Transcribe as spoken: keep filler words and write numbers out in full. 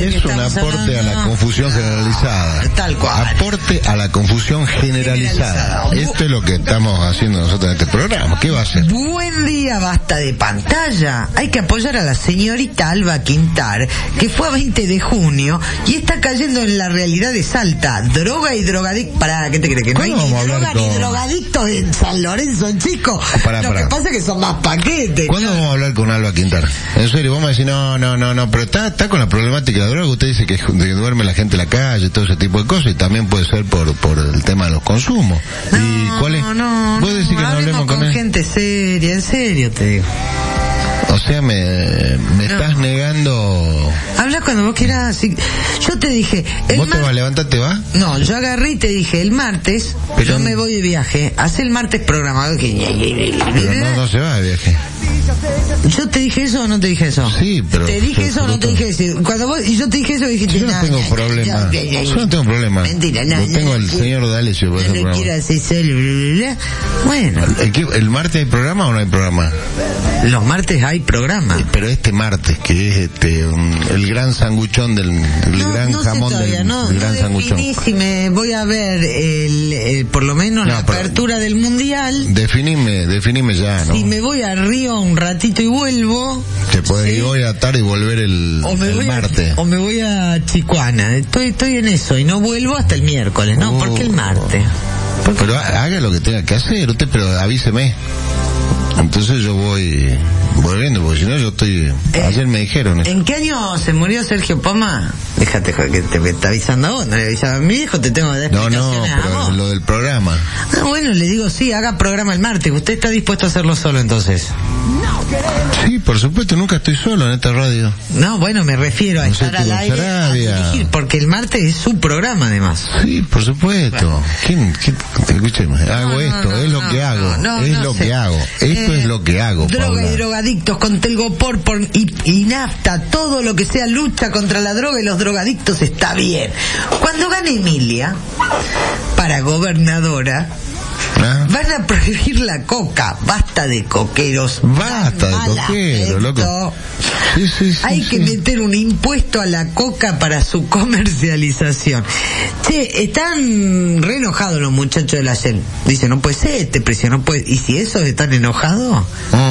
Es un aporte a la confusión generalizada. Tal cual. Aporte a la confusión generalizada. Esto es lo que estamos haciendo nosotros en este programa. ¿Qué va a hacer? Buen día, basta de pantalla. Hay que apoyar a la señorita Alba Quintar, que fue a veinte de junio y está cayendo en la realidad de Salta. Droga y drogadicto. Pará, ¿qué te crees? Que no hay ni droga ni drogadictos en San Lorenzo, chico. Pará, lo pará. que pasa es que son más paquetes. ¿Cuándo ¿no? vamos a hablar con Alba Quintar? En serio, vamos a decir, no, no, no, no, pero está, está con la problemática de la droga. Usted dice que, que duerme la gente en la calle, todo ese tipo de cosas, y también puede ser por por el tema de los consumos. No, ¿Y cuál es? no, no. ¿Vos decís que no hablemos con, con él? gente seria, en serio te digo. O sea, me, me No. estás negando... Habla cuando vos quieras. Si... Yo te dije... El ¿Vos te mar... vas a levantar, te vas? No, yo agarré y te dije, el martes, Pero... yo me voy de viaje. Haz el martes programado. Que... Pero no, no se va de viaje. ¿Yo te dije eso o no te dije eso? Sí, pero... ¿Te dije eso o no te dije eso? Cuando vos, y yo te dije eso, dijiste... Yo no tengo problema. Yo no tengo problema. Mentira, no. Lo tengo al señor D'Alessio por ese No le programa. quiero hacer solo, bla, bla, bla. Bueno, ¿El, qué- ¿El martes hay programa o no hay programa? los martes hay programa. Pero este martes, que es este un- el gran sanguchón del el No, gran no sé jamón todavía, del no, el no gran sanguchón. definí si me voy a ver el, el- por lo menos No, la pero- apertura del mundial. Definime, definime ya, ¿no? Si me voy a Río un ratito y vuelvo. Te podés ¿sí? ir hoy a la tarde y volver el, O me, el voy martes. a, o me voy a Chicuana. Estoy estoy en eso y no vuelvo hasta el miércoles, ¿no? Oh. ¿Por qué el martes? Pero ha- haga lo que tenga que hacer, usted, pero avíseme. Entonces yo voy volviendo, porque si no yo estoy... Eh, Ayer me dijeron... ¿eh? ¿En qué año se murió Sergio Poma? Déjate joder, que te me está avisando a vos, no le avisaba a mi hijo, te tengo que dar No, no, explicaciones a pero vos. lo del programa. Ah, bueno, le digo, sí, haga programa el martes. ¿Usted está dispuesto a hacerlo solo entonces? Sí, por supuesto, nunca estoy solo en esta radio. No, bueno, me refiero a No sé, estar al tú, aire, a Sarabia. dirigir, porque el martes es su programa además. Sí, por supuesto. ¿Quién, quién, escúcheme, hago No, no, esto, no, es lo no, que hago, no, no, es no lo sé. que hago, esto Eh, es lo que hago, Droga Paula. y drogadictos con Telgopor por, y, y nafta, todo lo que sea lucha contra la droga y los drogadictos está bien. Cuando gane Emilia para gobernadora, ¿Ah? van a prohibir la coca. Basta de coqueros. Basta de Mal coquero, afecto. loco. Sí, sí, sí, Hay sí. que meter un impuesto a la coca para su comercialización. Che, están re enojados los muchachos de la Shell. Dicen, no puede ser este precio, no puede. ¿Y si esos están enojados? Mm.